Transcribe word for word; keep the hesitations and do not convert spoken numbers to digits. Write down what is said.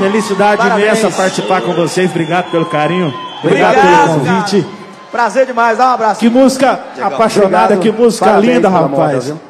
Felicidade Parabéns. imensa participar com vocês. Obrigado pelo carinho. Obrigado, Obrigado, pelo convite. cara. Prazer demais, dá um abraço. Que música apaixonada, Obrigado. que música Parabéns linda, pela moda, rapaz. viu?